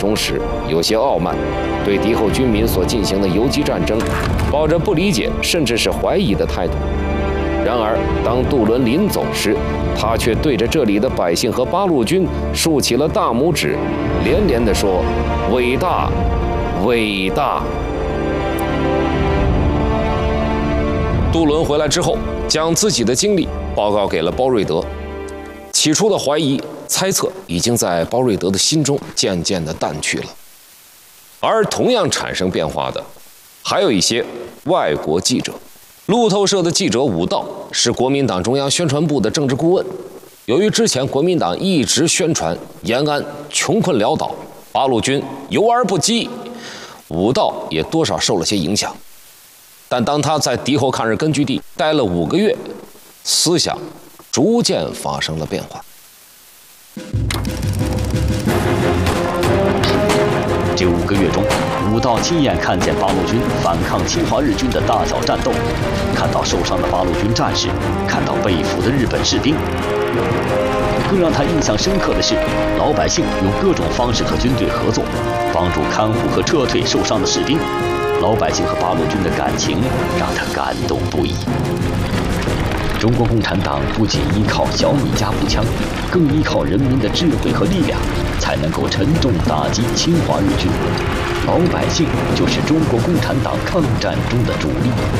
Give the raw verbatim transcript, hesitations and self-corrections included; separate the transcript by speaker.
Speaker 1: 中时有些傲慢，对敌后军民所进行的游击战争，抱着不理解甚至是怀疑的态度。然而，当杜伦临走时，他却对着这里的百姓和八路军竖起了大拇指，连连地说：“伟大，伟大！”杜伦回来之后，将自己的经历报告给了包瑞德。起初的怀疑、猜测已经在包瑞德的心中渐渐地淡去了。而同样产生变化的，还有一些外国记者。路透社的记者武道是国民党中央宣传部的政治顾问。由于之前国民党一直宣传延安穷困潦倒，八路军游而不击，武道也多少受了些影响。但当他在敌后抗日根据地待了五个月，思想逐渐发生了变化。
Speaker 2: 这五个月中，武道亲眼看见八路军反抗侵华日军的大小战斗，看到受伤的八路军战士，看到被俘的日本士兵。更让他印象深刻的是，老百姓用各种方式和军队合作，帮助看护和撤退受伤的士兵。老百姓和八路军的感情让他感动不已。中国共产党不仅依靠小米加步枪，更依靠人民的智慧和力量，才能够沉重打击侵华日军。老百姓就是中国共产党抗战中的主力。